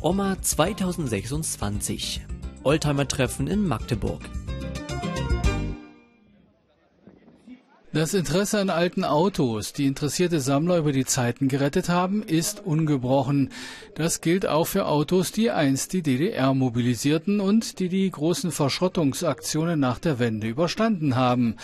OMA 2026. Oldtimer-Treffen in Magdeburg. Das Interesse an alten Autos, die interessierte Sammler über die Zeiten gerettet haben, ist ungebrochen. Das gilt auch für Autos, die einst die DDR mobilisierten und die großen Verschrottungsaktionen nach der Wende überstanden haben.